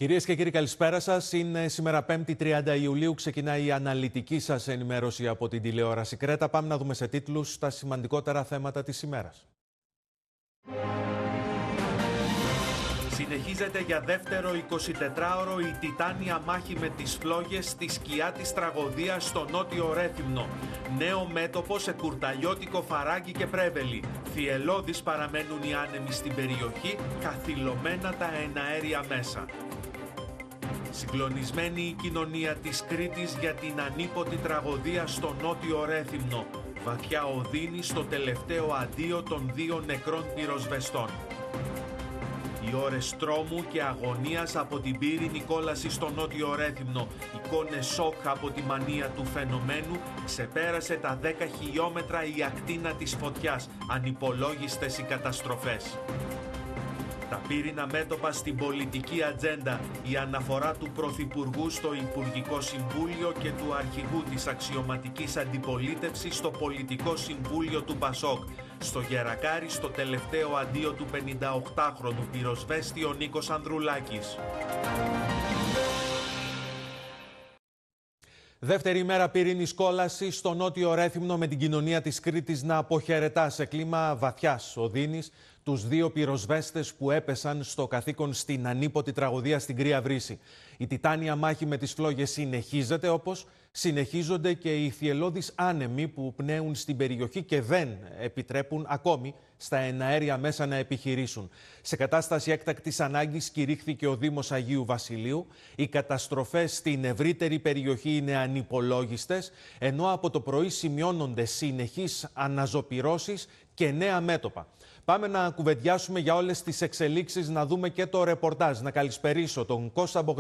Κυρίες και κύριοι, καλησπέρα σας. Είναι σήμερα 5η 30 Ιουλίου. Ξεκινάει η αναλυτική σας ενημέρωση από την τηλεόραση Κρέτα. Πάμε να δούμε σε τίτλους τα σημαντικότερα θέματα της ημέρας. Συνεχίζεται για δεύτερο 24ωρο η τιτάνια μάχη με τις φλόγες στη σκιά της τραγωδίας στο νότιο Ρέθυμνο. Νέο μέτωπο σε Κουρταλιώτικο, Φαράγγι και Πρέβελη. Θυελλώδεις παραμένουν οι άνεμοι στην περιοχή, καθυλωμένα τα εναέρια μέσα. Συγκλονισμένη η κοινωνία της Κρήτης για την ανίποτη τραγωδία στο νότιο Ρέθυμνο. Βαθιά οδύνη στο τελευταίο αντίο των δύο νεκρών πυροσβεστών. Οι ώρες τρόμου και αγωνίας από την πύρινη κόλαση στο νότιο Ρέθυμνο. Εικόνες σοκ από τη μανία του φαινομένου. Ξεπέρασε τα 10 χιλιόμετρα η ακτίνα της φωτιάς. Ανυπολόγιστες οι καταστροφές. Τα πύρινα μέτωπα στην πολιτική ατζέντα, η αναφορά του Πρωθυπουργού στο Υπουργικό Συμβούλιο και του Αρχηγού της Αξιωματικής Αντιπολίτευσης στο Πολιτικό Συμβούλιο του Πασόκ. Στο Γερακάρι, στο τελευταίο αντίο του 58χρονου πυροσβέστη ο Νίκος Ανδρουλάκης. Δεύτερη ημέρα πυρήνης κόλαση στο νότιο Ρέθυμνο, με την κοινωνία της Κρήτης να αποχαιρετά σε κλίμα βαθιάς οδύνης τους δύο πυροσβέστες που έπεσαν στο καθήκον στην ανίποτη τραγωδία στην Κρία Βρύση. Η τιτάνια μάχη με τις φλόγες συνεχίζεται, όπως συνεχίζονται και οι θυελλώδεις άνεμοι που πνέουν στην περιοχή και δεν επιτρέπουν ακόμη στα εναέρια μέσα να επιχειρήσουν. Σε κατάσταση έκτακτης ανάγκης κηρύχθηκε ο Δήμος Αγίου Βασιλείου. Οι καταστροφές στην ευρύτερη περιοχή είναι ανυπολόγιστες, ενώ από το πρωί σημειώνονται συνεχείς αναζωπυρώσεις και νέα μέτωπα. Πάμε να κουβεντιάσουμε για όλες τις εξελίξεις, να δούμε και το ρεπορτάζ. Να καλησπερίσω τον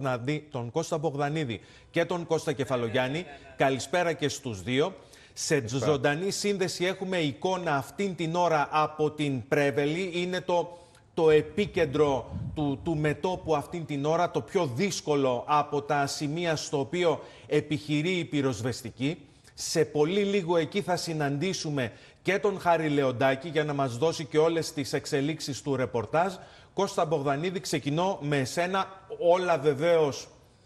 Κώστα Μπογδανίδη και τον Κώστα Κεφαλογιάννη. Καλησπέρα και στους δύο. Σε ζωντανή σύνδεση έχουμε εικόνα αυτήν την ώρα από την Πρέβελη. Είναι το επίκεντρο του μετώπου αυτήν την ώρα, το πιο δύσκολο από τα σημεία στο οποίο επιχειρεί η πυροσβεστική. Σε πολύ λίγο εκεί θα συναντήσουμε και τον Χάρη Λεοντάκη για να μας δώσει και όλες τις εξελίξεις του ρεπορτάζ. Κώστα Μπογδανίδη, ξεκινώ με εσένα. Όλα βεβαίως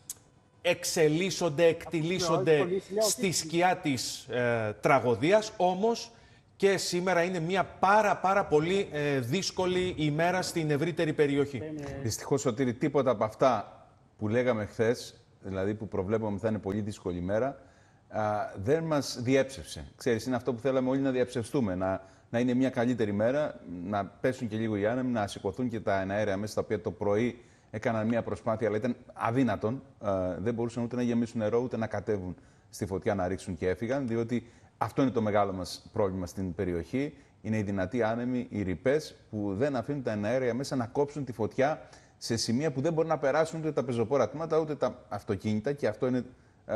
εξελίσσονται, εκτιλήσονται στη σκιά της τραγωδίας, όμως και σήμερα είναι μια πάρα πολύ δύσκολη ημέρα στην ευρύτερη περιοχή. Δυστυχώς, Σωτήρη, τίποτα από αυτά που λέγαμε χθες, δηλαδή που προβλέπαμε θα είναι πολύ δύσκολη ημέρα, δεν μας διέψευσε. Ξέρεις, είναι αυτό που θέλαμε όλοι να διαψευστούμε, να είναι μια καλύτερη μέρα, να πέσουν και λίγο οι άνεμοι, να σηκωθούν και τα εναέρια μέσα, τα οποία το πρωί έκαναν μια προσπάθεια, αλλά ήταν αδύνατον. Δεν μπορούσαν ούτε να γεμίσουν νερό, ούτε να κατέβουν στη φωτιά να ρίξουν και έφυγαν, διότι αυτό είναι το μεγάλο μας πρόβλημα στην περιοχή. Είναι οι δυνατοί άνεμοι, οι ρηπές, που δεν αφήνουν τα εναέρια μέσα να κόψουν τη φωτιά σε σημεία που δεν μπορεί να περάσουν ούτε τα πεζοπόρα τμήματα, ούτε τα αυτοκίνητα, και αυτό είναι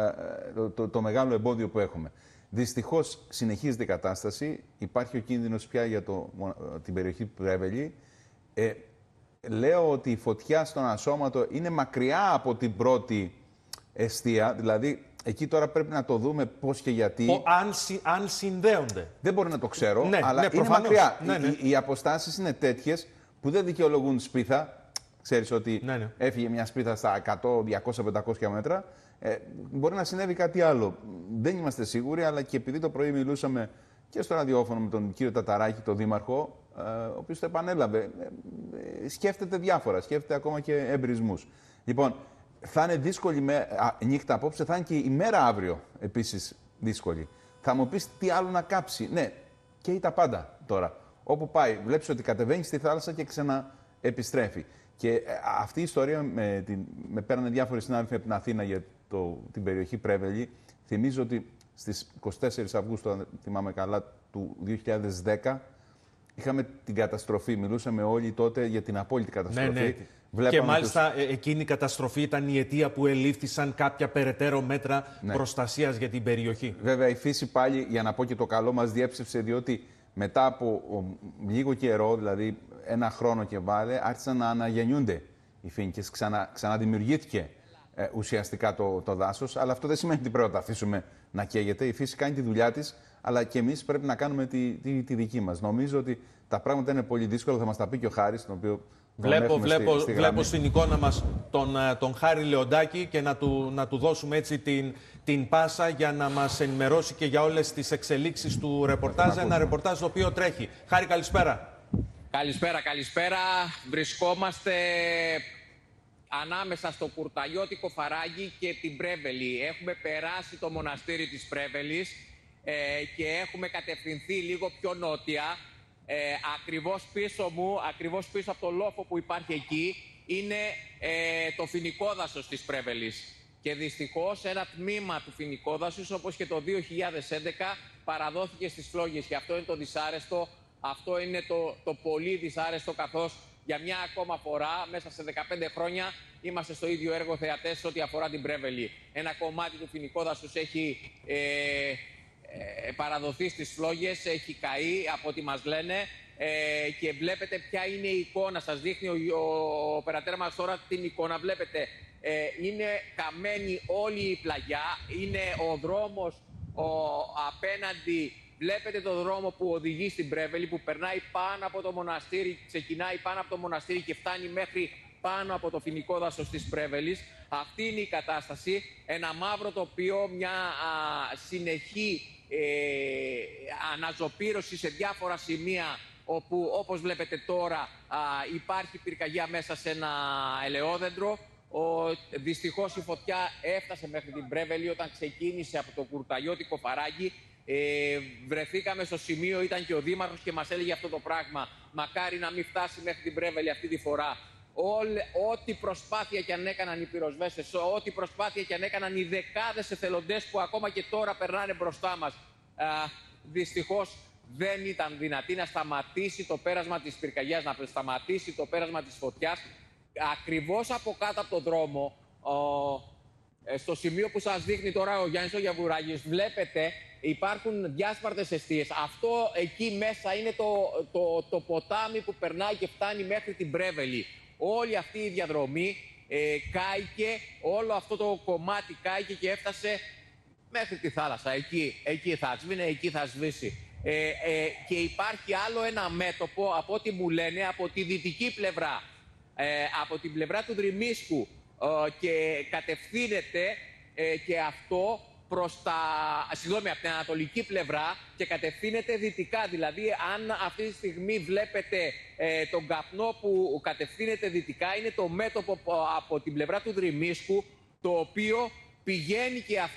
το μεγάλο εμπόδιο που έχουμε. Δυστυχώς συνεχίζεται η κατάσταση. Υπάρχει ο κίνδυνος πια για την περιοχή του Πρέβελη. Λέω ότι η φωτιά στον ασώματο είναι μακριά από την πρώτη εστία. Δηλαδή, εκεί τώρα πρέπει να το δούμε πώς και γιατί. Αν συνδέονται. Δεν μπορεί να το ξέρω, αλλά είναι προφανώς μακριά. Οι αποστάσεις είναι τέτοιες που δεν δικαιολογούν σπίθα. Ξέρεις ότι έφυγε μια σπίθα στα 100, 200, 500 μέτρα. Μπορεί να συνέβη κάτι άλλο. Δεν είμαστε σίγουροι, αλλά και επειδή το πρωί μιλούσαμε και στο ραδιόφωνο με τον κύριο Ταταράκη, τον δήμαρχο, ο οποίος το επανέλαβε, σκέφτεται διάφορα, σκέφτεται ακόμα και εμπρισμούς. Λοιπόν, θα είναι δύσκολη νύχτα απόψε, θα είναι και η μέρα αύριο επίσης δύσκολη. Θα μου πεις τι άλλο να κάψει. Ναι, καίει τα πάντα τώρα. Όπου πάει, βλέπεις ότι κατεβαίνει στη θάλασσα και ξαναεπιστρέφει. Και αυτή η ιστορία με πέρανε διάφοροι συνάδελφοι από την Αθήνα για την περιοχή Πρέβελη. Θυμίζω ότι στις 24 Αυγούστου, αν θυμάμαι καλά, του 2010, είχαμε την καταστροφή. Μιλούσαμε όλοι τότε για την απόλυτη καταστροφή. Και μάλιστα εκείνη η καταστροφή ήταν η αιτία που ελήφθησαν κάποια περαιτέρω μέτρα προστασίας για την περιοχή. Βέβαια, η φύση πάλι, για να πω και το καλό, μας διέψευσε, διότι μετά από λίγο καιρό, δηλαδή ένα χρόνο και βάλε, άρχισαν να αναγεννιούνται οι φοίνικες. Ξαναδημιουργήθηκε ουσιαστικά το δάσος, αλλά αυτό δεν σημαίνει ότι πρέπει να το αφήσουμε να καίγεται. Η φύση κάνει τη δουλειά της, αλλά και εμείς πρέπει να κάνουμε τη δική μας. Νομίζω ότι τα πράγματα είναι πολύ δύσκολα, θα μας τα πει και ο Χάρης, τον οποίο Βλέπω στην εικόνα μας τον Χάρη Λεοντάκη και να του δώσουμε έτσι την πάσα για να μας ενημερώσει και για όλες τις εξελίξεις του ρεπορτάζ. Ένα ρεπορτάζ το οποίο τρέχει. Χάρη, καλησπέρα. Καλησπέρα. Βρισκόμαστε ανάμεσα στο Κουρταλιώτικο Φαράγγι και την Πρέβελη. Έχουμε περάσει το μοναστήρι της Πρέβελης και έχουμε κατευθυνθεί λίγο πιο νότια. Ακριβώς πίσω μου, ακριβώς πίσω από το λόφο που υπάρχει εκεί, είναι το φοινικόδασος της Πρέβελης. Και δυστυχώς ένα τμήμα του φοινικόδασος, όπως και το 2011, παραδόθηκε στις φλόγες. Και αυτό είναι το δυσάρεστο, αυτό είναι το πολύ δυσάρεστο, καθώς για μια ακόμα φορά, μέσα σε 15 χρόνια, είμαστε στο ίδιο έργο θεατές ό,τι αφορά την Πρέβελη. Ένα κομμάτι του φοινικόδασος έχει παραδοθεί στις φλόγες, έχει καεί από ό,τι μας λένε και βλέπετε ποια είναι η εικόνα. Σας δείχνει ο περατέρα μας τώρα την εικόνα. Βλέπετε, είναι καμένη όλη η πλαγιά, είναι ο δρόμος απέναντι. Βλέπετε το δρόμο που οδηγεί στην Πρέβελη, που περνάει πάνω από το μοναστήρι, ξεκινάει πάνω από το μοναστήρι και φτάνει μέχρι πάνω από το φοινικόδασος της Πρέβελης. Αυτή είναι η κατάσταση. Ένα μαύρο τοπίο, μια συνεχή αναζωπήρωση σε διάφορα σημεία, όπου όπως βλέπετε τώρα υπάρχει πυρκαγιά μέσα σε ένα ελαιόδεντρο. Δυστυχώς η φωτιά έφτασε μέχρι την Πρέβελη όταν ξεκίνησε από το Κουρταλιώτικο Φαράγγι. Βρεθήκαμε στο σημείο, ήταν και ο Δήμαρχος και μας έλεγε αυτό το πράγμα. Μακάρι να μην φτάσει μέχρι την Πρέβελη αυτή τη φορά. Ό,τι προσπάθεια και αν έκαναν οι πυροσβέστες, ό,τι προσπάθεια και αν έκαναν οι δεκάδες εθελοντές που ακόμα και τώρα περνάνε μπροστά μας, δυστυχώς δεν ήταν δυνατή να σταματήσει το πέρασμα της πυρκαγιάς, να σταματήσει το πέρασμα της φωτιάς. Ακριβώς από κάτω από τον δρόμο, στο σημείο που σας δείχνει τώρα ο Γιάννης ο Γιαβουράκης, βλέπετε υπάρχουν διάσπαρτες εστίες. Αυτό εκεί μέσα είναι το ποτάμι που περνάει και φτάνει μέχρι την Πρέβελη. Όλη αυτή η διαδρομή κάηκε, όλο αυτό το κομμάτι κάηκε και έφτασε μέχρι τη θάλασσα. Εκεί θα σβήνε, εκεί θα σβήσει. Και υπάρχει άλλο ένα μέτωπο, από ό,τι μου λένε, από τη δυτική πλευρά, από την πλευρά του Δρυμίσκου, και κατευθύνεται και αυτό προς από την ανατολική πλευρά και κατευθύνεται δυτικά. Δηλαδή, αν αυτή τη στιγμή βλέπετε τον καπνό που κατευθύνεται δυτικά, είναι το μέτωπο από την πλευρά του Δρυμίσκου, το οποίο πηγαίνει και αυτό